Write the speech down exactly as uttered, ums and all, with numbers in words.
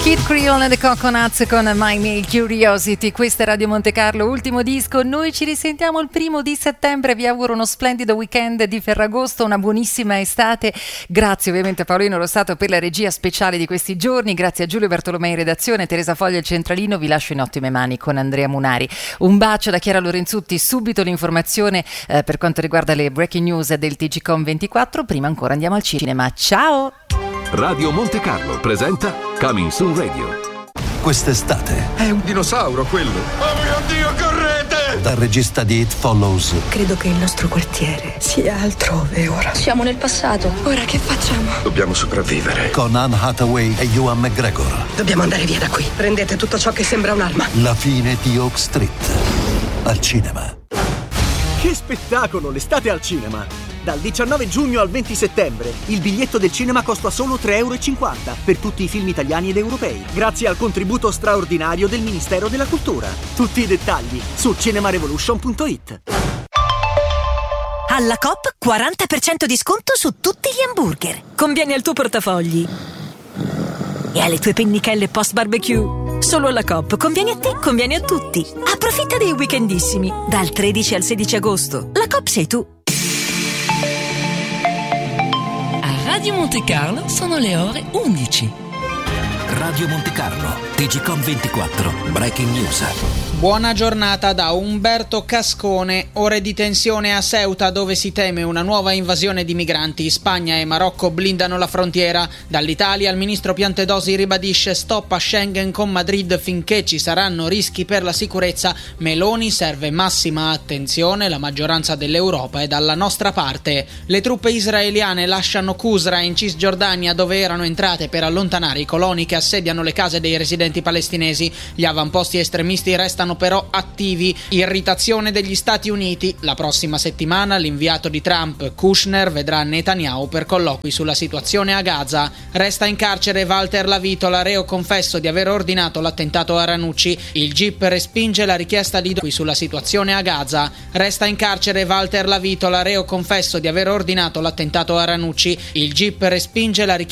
Kid Creole and the Coconuts con My Male Curiosity. Questa è Radio Monte Carlo, ultimo disco. Noi ci risentiamo il primo di settembre. Vi auguro uno splendido weekend di Ferragosto, una buonissima estate. Grazie ovviamente a Paolino Rosato per la regia speciale di questi giorni. Grazie a Giulio Bartolomei in redazione, Teresa Foglia al centralino. Vi lascio in ottime mani con Andrea Munari. Un bacio da Chiara Lorenzutti. Subito l'informazione eh, per quanto riguarda le breaking news del T G Com ventiquattro. Prima ancora andiamo al cinema. Ciao! Radio Monte Carlo presenta Coming Soon Radio. Quest'estate è un dinosauro quello. Oh mio Dio, correte! Dal regista di It Follows. Credo che il nostro quartiere sia altrove ora. Siamo nel passato. Ora che facciamo? Dobbiamo sopravvivere. Con Anne Hathaway e Ewan McGregor. Dobbiamo andare via da qui. Prendete tutto ciò che sembra un'arma. La fine di Oak Street. Al cinema. Che spettacolo, l'estate al cinema! Dal diciannove giugno al venti settembre il biglietto del cinema costa solo tre e cinquanta euro per tutti i film italiani ed europei, grazie al contributo straordinario del Ministero della Cultura. Tutti i dettagli su cinemarevolution punto it. Alla Coop quaranta per cento di sconto su tutti gli hamburger. Conviene al tuo portafogli e alle tue pennichelle post barbecue. Solo alla Coop. Conviene a te, conviene a tutti. Approfitta dei weekendissimi dal tredici al sedici agosto. La Coop sei tu. Radio Monte Carlo sono le ore undici. Radio Monte Carlo, T G Com ventiquattro, Breaking News. Buona giornata da Umberto Cascone. Ore di tensione a Ceuta, dove si teme una nuova invasione di migranti. Spagna e Marocco blindano la frontiera. Dall'Italia il ministro Piantedosi ribadisce stop a Schengen con Madrid finché ci saranno rischi per la sicurezza. Meloni: serve massima attenzione, la maggioranza dell'Europa è dalla nostra parte. Le truppe israeliane lasciano Qusra in Cisgiordania, dove erano entrate per allontanare i coloni che assediano le case dei residenti palestinesi. Gli avamposti estremisti restano però attivi. Irritazione degli Stati Uniti. La prossima settimana l'inviato di Trump, Kushner, vedrà Netanyahu per colloqui sulla situazione a Gaza. Resta in carcere Walter Lavitola, reo confesso di aver ordinato l'attentato a Ranucci. Il G I P respinge la richiesta di colloqui sulla situazione a Gaza. Resta in carcere Walter Lavitola, reo confesso di aver ordinato l'attentato a Ranucci. Il G I P respinge la richiesta